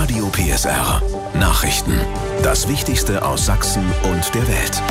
Radio PSR. Nachrichten. Das Wichtigste aus Sachsen und der Welt.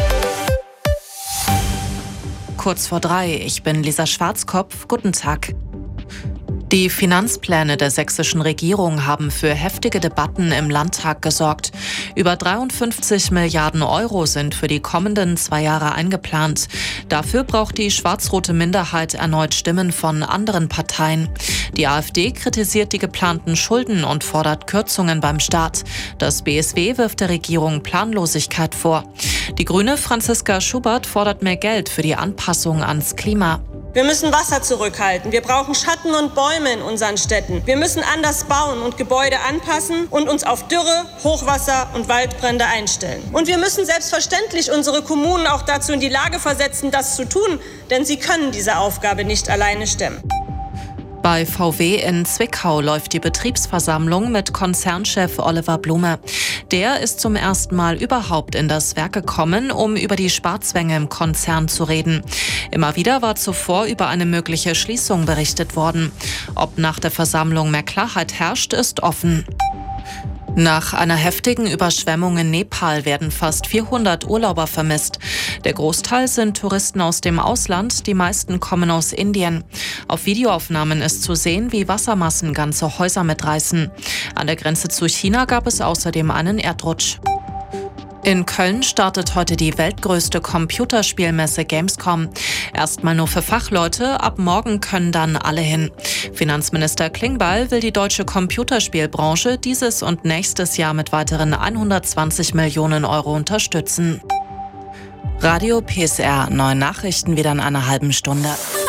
Kurz vor 3, ich bin Lisa Schwarzkopf. Guten Tag. Die Finanzpläne der sächsischen Regierung haben für heftige Debatten im Landtag gesorgt. Über 53 Milliarden Euro sind für die kommenden 2 Jahre eingeplant. Dafür braucht die schwarz-rote Minderheit erneut Stimmen von anderen Parteien. Die AfD kritisiert die geplanten Schulden und fordert Kürzungen beim Staat. Das BSW wirft der Regierung Planlosigkeit vor. Die Grüne Franziska Schubert fordert mehr Geld für die Anpassung ans Klima. Wir müssen Wasser zurückhalten. Wir brauchen Schatten und Bäume in unseren Städten. Wir müssen anders bauen und Gebäude anpassen und uns auf Dürre, Hochwasser und Waldbrände einstellen. Und wir müssen selbstverständlich unsere Kommunen auch dazu in die Lage versetzen, das zu tun, denn sie können diese Aufgabe nicht alleine stemmen. Bei VW in Zwickau läuft die Betriebsversammlung mit Konzernchef Oliver Blume. Der ist zum ersten Mal überhaupt in das Werk gekommen, um über die Sparzwänge im Konzern zu reden. Immer wieder war zuvor über eine mögliche Schließung berichtet worden. Ob nach der Versammlung mehr Klarheit herrscht, ist offen. Nach einer heftigen Überschwemmung in Nepal werden fast 400 Urlauber vermisst. Der Großteil sind Touristen aus dem Ausland, die meisten kommen aus Indien. Auf Videoaufnahmen ist zu sehen, wie Wassermassen ganze Häuser mitreißen. An der Grenze zu China gab es außerdem einen Erdrutsch. In Köln startet heute die weltgrößte Computerspielmesse Gamescom. Erstmal nur für Fachleute, ab morgen können dann alle hin. Finanzminister Klingbeil will die deutsche Computerspielbranche dieses und nächstes Jahr mit weiteren 120 Millionen Euro unterstützen. Radio PSR, neue Nachrichten wieder in einer halben Stunde.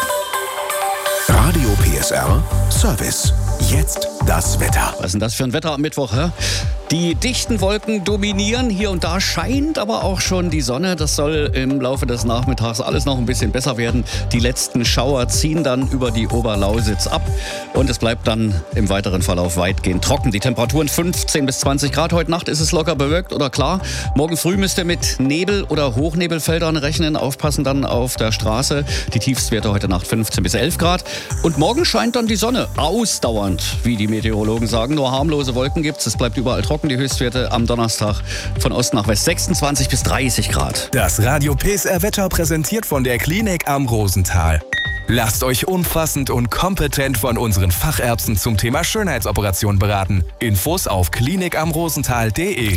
Radio PSR Service. Jetzt das Wetter. Was ist denn das für ein Wetter am Mittwoch, hä? Die dichten Wolken dominieren, hier und da scheint aber auch schon die Sonne. Das soll im Laufe des Nachmittags alles noch ein bisschen besser werden. Die letzten Schauer ziehen dann über die Oberlausitz ab und es bleibt dann im weiteren Verlauf weitgehend trocken. Die Temperaturen 15 bis 20 Grad. Heute Nacht ist es locker bewölkt oder klar. Morgen früh müsst ihr mit Nebel- oder Hochnebelfeldern rechnen. Aufpassen dann auf der Straße. Die Tiefstwerte heute Nacht 15 bis 11 Grad. Und morgen scheint dann die Sonne ausdauernd, wie die Meteorologen sagen. Nur harmlose Wolken gibt's. Es bleibt überall trocken. Die Höchstwerte am Donnerstag von Ost nach West 26 bis 30 Grad. Das Radio PSR Wetter präsentiert von der Klinik am Rosental. Lasst euch umfassend und kompetent von unseren Fachärzten zum Thema Schönheitsoperation beraten. Infos auf klinikamrosental.de.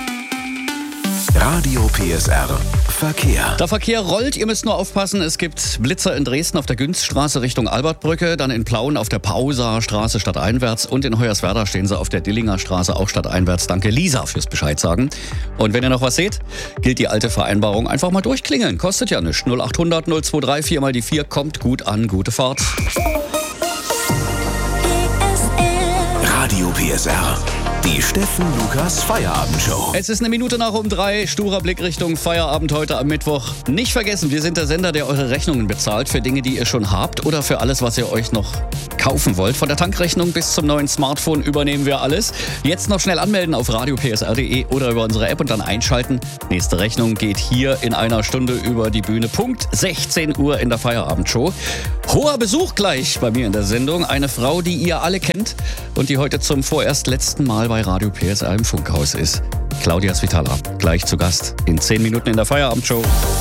Radio PSR Verkehr. Der Verkehr rollt, ihr müsst nur aufpassen. Es gibt Blitzer in Dresden auf der Günzstraße Richtung Albertbrücke, dann in Plauen auf der Pausaer Straße stadteinwärts und in Hoyerswerda stehen sie auf der Dillinger Straße auch stadteinwärts. Danke Lisa fürs Bescheid sagen. Und wenn ihr noch was seht, gilt die alte Vereinbarung, einfach mal durchklingeln. Kostet ja nichts. 0800 023 4 mal die 4, kommt gut an, gute Fahrt. Radio PSR. Die Steffen Lukas Feierabendshow. Es ist 1 Minute nach um 3, sturer Blick Richtung Feierabend heute am Mittwoch. Nicht vergessen, wir sind der Sender, der eure Rechnungen bezahlt für Dinge, die ihr schon habt oder für alles, was ihr euch noch kaufen wollt. Von der Tankrechnung bis zum neuen Smartphone übernehmen wir alles. Jetzt noch schnell anmelden auf radiopsr.de oder über unsere App und dann einschalten. Nächste Rechnung geht hier in einer Stunde über die Bühne. Punkt 16 Uhr in der Feierabendshow. Hoher Besuch gleich bei mir in der Sendung. Eine Frau, die ihr alle kennt und die heute zum vorerst letzten Mal bei Radio PSR im Funkhaus ist. Claudia Svitala, gleich zu Gast in 10 Minuten in der Feierabendshow.